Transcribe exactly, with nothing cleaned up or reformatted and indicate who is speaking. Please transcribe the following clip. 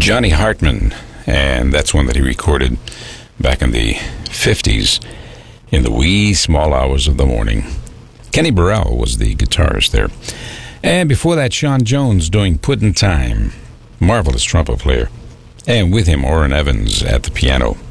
Speaker 1: Johnny Hartman, and that's one that he recorded back in the fifties in the wee small hours of the morning. Kenny Burrell was the guitarist there. And before that, Sean Jones doing Puddin' Time. Marvelous trumpet player. And with him, Orrin Evans at the piano.